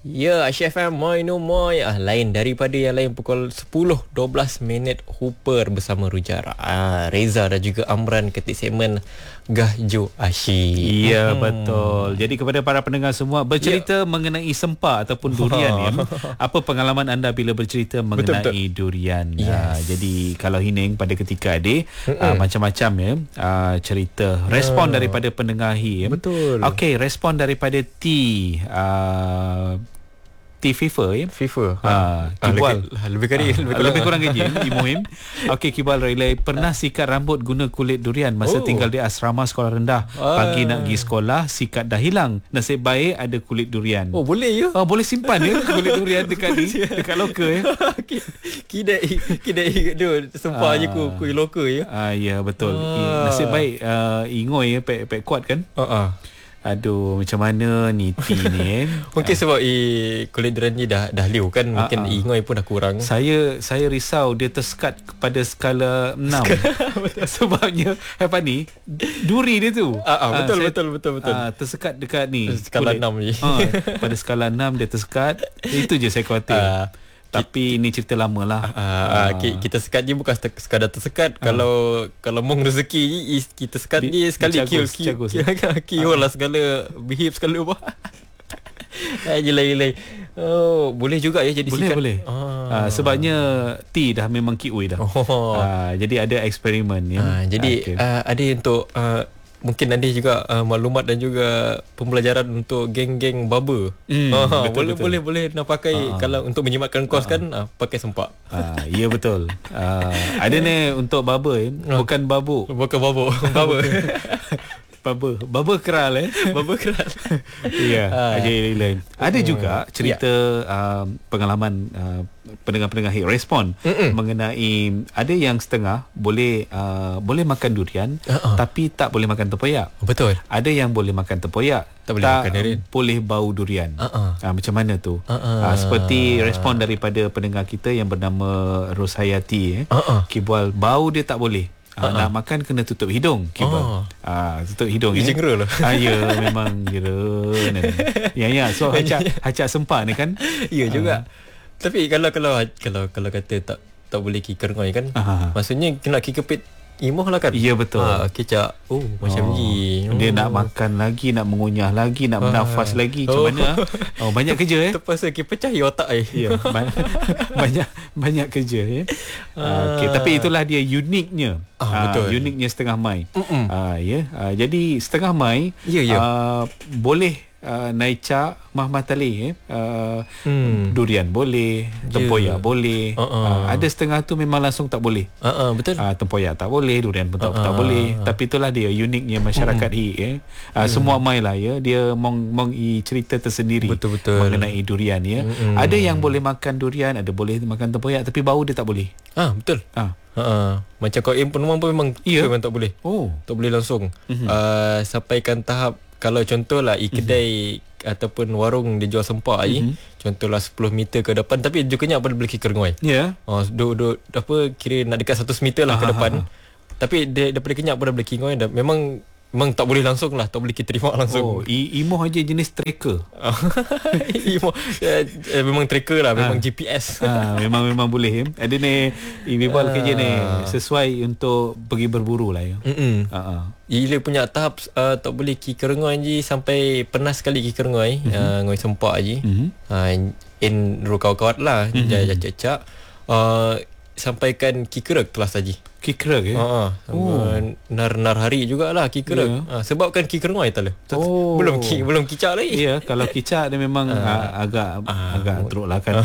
Ya, Aisyah FM Moi No Moi lain daripada yang lain pukul 10.12 minit Hooper bersama Rujara, Reza dan juga Amran ketik segmen Gahjo Asyik. Ya, betul. Jadi kepada para pendengar semua, bercerita mengenai sempa ataupun durian ya. Apa pengalaman anda bila bercerita mengenai durian? Jadi kalau Hining pada ketika adik macam-macam ya cerita, respon daripada pendengar ya. Betul. Okey, respon daripada FIFA ya. FIFA. Kibal Lebih kurang gaji Imohim. Okey, Kibal relay pernah sikat rambut guna kulit durian masa tinggal di asrama sekolah rendah. Pagi nak pergi sekolah, sikat dah hilang. Nasib baik ada kulit durian. Oh, boleh ya? Boleh simpan ya kulit durian dekat lokal ya. Kidai tu sempah je kuih lokal ya. Ya, betul. Nasib baik ingoi ya, pek kuat kan. Aduh, macam mana ni ni Mungkin sebab kulit durian ni dah liu kan. Mungkin ingoi pun dah kurang. Saya risau dia tersekat pada skala 6. Sebabnya apa ni duri dia tu. Betul. Tersekat dekat ni skala kulit. 6 je. Pada skala 6 dia tersekat. Itu je saya khawatir. Tapi ini cerita lama lah. Kita sekat je bukan sekadar tersekat. Kalau mong rezeki kita sekat je sekali kill lah segala behave segala apa. Jelai. Boleh juga ya jadi sikat. Boleh. Sebabnya T dah memang kiui dah. Jadi ada eksperimen ya. Jadi ada untuk mungkin ada juga maklumat dan juga pembelajaran untuk geng-geng barber. Boleh nak pakai kalau untuk menjimatkan kos kan, pakai sempak. Ya, betul. Ada ni untuk barber bukan babuk. Bukan babuk. Barber. Barber keral Barber keral. Ya, lain. Ada juga cerita pengalaman pendengar-pendengar respon mengenai ada yang setengah boleh makan durian tapi tak boleh makan tempoyak. Betul. Ada yang boleh makan tempoyak tak makan durian. Boleh bau durian. Macam mana tu? Seperti respon daripada pendengar kita yang bernama Roshayati Kibwal, bau dia tak boleh. Nak makan kena tutup hidung Kibal. Tutup hidung jengera lah. Ya, memang jera. Ya. So hacak sempak ni kan. Ya juga. Tapi kalau kata tak boleh kikir ngoi kan. Maksudnya kena kikepit imoh lah kan. Ya, betul. Kecak. Macam ni. Dia nak makan lagi, nak mengunyah lagi, nak bernafas lagi. Macam mana? Banyak kerja Terpaksa pecah otak Ya, banyak kerja okay, tapi itulah dia uniknya. Betul. Uniknya setengah Mai. Jadi setengah Mai boleh naica mahmatali durian boleh, tempoyak boleh. Ada setengah tu memang langsung tak boleh. Betul. Tempoyak tak boleh, durian pun tak boleh. Tapi itulah dia uniknya masyarakat semua Mai lah ya. Dia mong cerita tersendiri betul. mengenai durian ya. Ada yang boleh makan durian, ada boleh makan tempoyak, tapi bau dia tak boleh. Betul. Macam kau penumpang pun memang memang tak boleh. Tak boleh langsung. Sampaikan tahap kalau contohlah kedai ataupun warung dia jual sempak contohlah 10 meter ke depan, tapi jukanya apa boleh kikir ngoi. Kira nak dekat 100 meter lah ke depan. Tapi dia daripada kenyak pun dah boleh kikir ngoi. Memang tak boleh langsung lah, tak boleh kita terima langsung. Imoh aja jenis tracker. Imoh memang tracker lah, memang GPS. Memang boleh. Ada ni Ibibal kerja ni sesuai untuk pergi berburu lah ya. Ia punya tahap tak boleh kikir ngoi je sampai pernah sekali kikir ngoi, ngoi sempak je. In rukau-kawat lah, jajak-jajak. Sampaikan kikir kelas saja. Kikir nar hari jugalah kikir. Sebab kan kikir ngoi tak belum kicak lagi. Ya, kalau kicak dia memang agak teruk lah kan.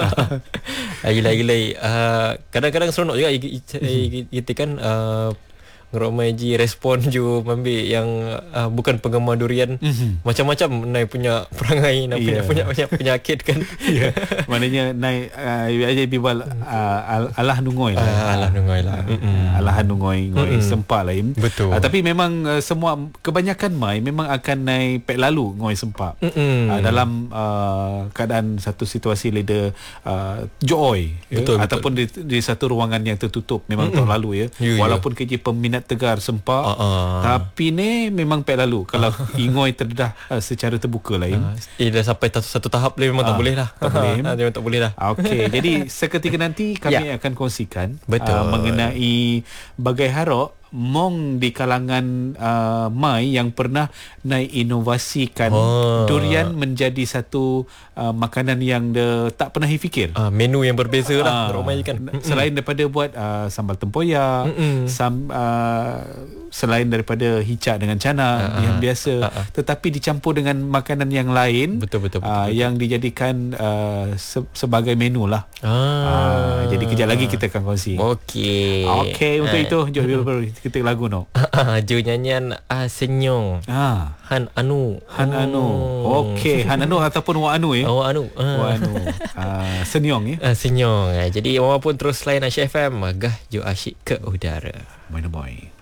Gila. Kadang-kadang seronok juga kita kan ngeromai ji respon ju ambil yang bukan penggemar durian. Macam-macam Nai punya perangai, Nai punya penyakit kan. Maknanya Nai aja bibal alah nungoi lah. Alahan nungoi sempak lain. Betul. Tapi memang semua kebanyakan Mai memang akan Nai pek lalu ngoi sempak. Dalam keadaan satu situasi leda joy betul. Ataupun di satu ruangan yang tertutup memang terlalu ya. Walaupun kerja peminat hangat, tegar, sempak. Tapi ni memang pek lalu. Kalau ingoi terdedah secara terbuka lain. Dah sampai satu tahap memang tak boleh lah. Tak boleh. Memang tak boleh lah. Okey, jadi seketika nanti kami akan kongsikan mengenai bagai harok mong di kalangan Mai yang pernah naik inovasikan durian menjadi satu makanan yang tak pernah fikir. Menu yang berbeza lah Mai kan. Selain daripada buat sambal tempoyak, selain daripada hicak dengan cana yang biasa, tetapi dicampur dengan makanan yang lain. Betul. Yang dijadikan sebagai menu lah. Jadi kejap lagi kita akan kongsi. Okey, untuk itu jom kita lagu no. Jo nyanyian Senyong. Han Anu. Okey, Han Anu ataupun Wak Anu Wak Anu. Senyong Senyong. Jadi orang pun terus layan Asyik FM, Magah Jo Asyik ke udara. Boy.